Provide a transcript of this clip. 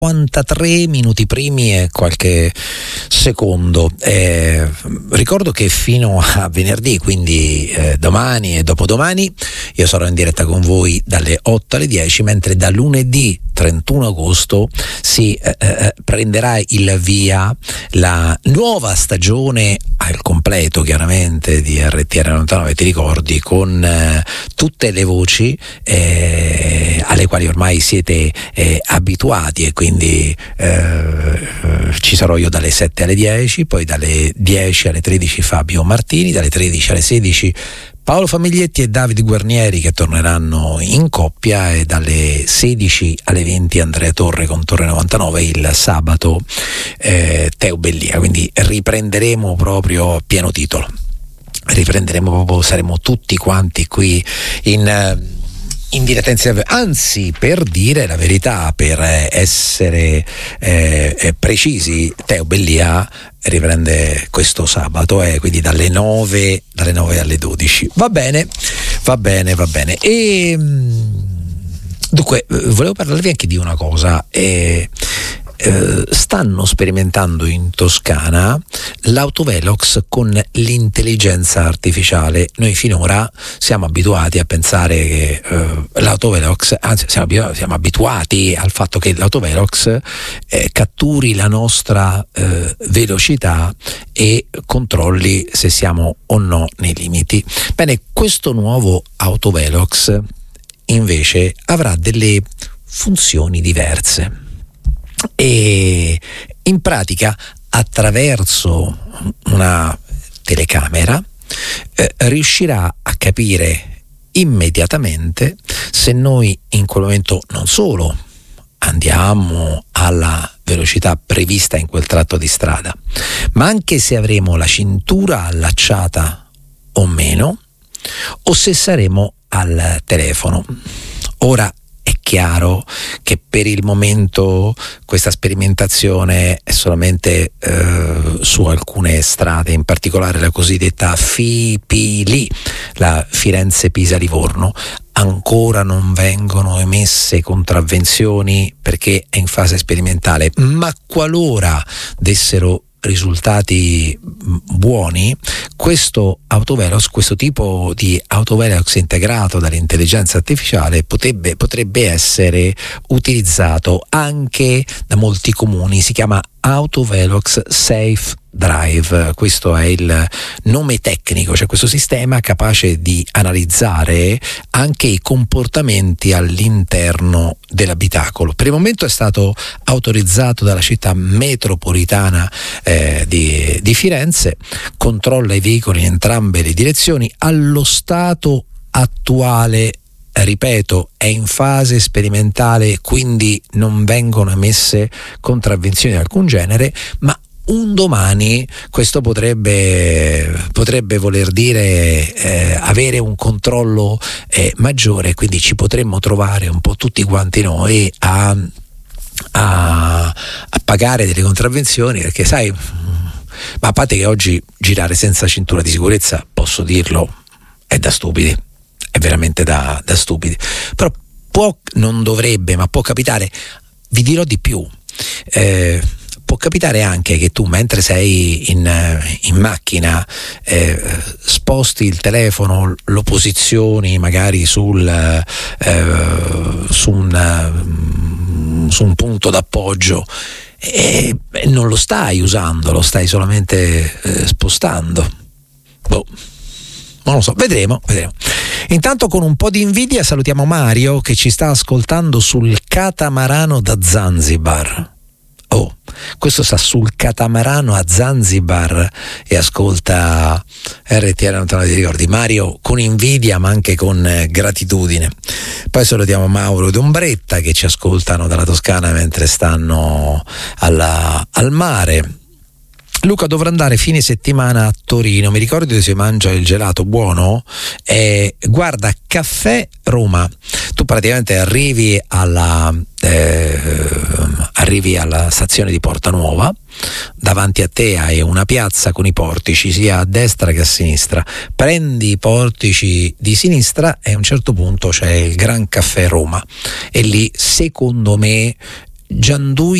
53 minuti primi e qualche secondo. Ricordo che fino a venerdì, quindi domani e dopodomani, io sarò in diretta con voi dalle 8 alle 10, mentre da lunedì 31 agosto si prenderà il via la nuova stagione al completo, chiaramente, di RTR 99, ti ricordi, con tutte le voci alle quali ormai siete abituati, e quindi ci sarò io dalle 7 alle 10, poi dalle 10 alle 13 Fabio Martini, dalle 13 alle 16 Paolo Famiglietti e Davide Guarnieri, che torneranno in coppia, e dalle 16 alle 20 Andrea Torre con Torre 99, il sabato Teo Bellia. Quindi riprenderemo proprio a pieno titolo, saremo tutti quanti qui in diretta insieme. Anzi, per dire la verità, per essere precisi, Teo Bellia riprende questo sabato, quindi dalle 9 alle 12. Va bene. E dunque volevo parlarvi anche di una cosa. Stanno sperimentando in Toscana l'autovelox con l'intelligenza artificiale. Noi finora siamo abituati a pensare che l'autovelox, anzi siamo abituati al fatto che l'autovelox catturi la nostra velocità e controlli se siamo o no nei limiti. Bene, questo nuovo autovelox invece avrà delle funzioni diverse. E in pratica, attraverso una telecamera riuscirà a capire immediatamente se noi in quel momento non solo andiamo alla velocità prevista in quel tratto di strada, ma anche se avremo la cintura allacciata o meno, o se saremo al telefono. Ora, è chiaro che per il momento questa sperimentazione è solamente su alcune strade, in particolare la cosiddetta FIPLI, la Firenze-Pisa-Livorno. Ancora non vengono emesse contravvenzioni perché è in fase sperimentale, ma qualora dessero risultati buoni, questo tipo di autovelox integrato dall'intelligenza artificiale potrebbe essere utilizzato anche da molti comuni. Si chiama Autovelox Safe Drive, questo è il nome tecnico, cioè questo sistema capace di analizzare anche i comportamenti all'interno dell'abitacolo. Per il momento è stato autorizzato dalla città metropolitana di Firenze, controlla i veicoli in entrambe le direzioni. Allo stato attuale, ripeto, è in fase sperimentale, quindi non vengono emesse contravvenzioni di alcun genere, ma un domani questo potrebbe voler dire avere un controllo maggiore, quindi ci potremmo trovare un po' tutti quanti noi a pagare delle contravvenzioni, perché sai, ma a parte che oggi girare senza cintura di sicurezza, posso dirlo, è da stupidi, è veramente da stupidi. Però non dovrebbe, ma può capitare. Vi dirò di più, può capitare anche che tu, mentre sei in macchina, sposti il telefono, lo posizioni magari su un punto d'appoggio e non lo stai usando, lo stai solamente spostando. Non lo so, vedremo. Intanto, con un po' di invidia, salutiamo Mario che ci sta ascoltando sul catamarano da Zanzibar. Questo sta sul catamarano a Zanzibar e ascolta RTR 99, ti ricordi? Mario, con invidia ma anche con gratitudine. Poi salutiamo Mauro ed Ombretta che ci ascoltano dalla Toscana mentre stanno al mare. Luca, dovrà andare fine settimana a Torino, mi ricordi dove si mangia il gelato buono? Guarda, Caffè Roma. Tu praticamente arrivi alla stazione di Porta Nuova, davanti a te hai una piazza con i portici sia a destra che a sinistra, prendi i portici di sinistra e a un certo punto c'è il Gran Caffè Roma, e lì secondo me Giandui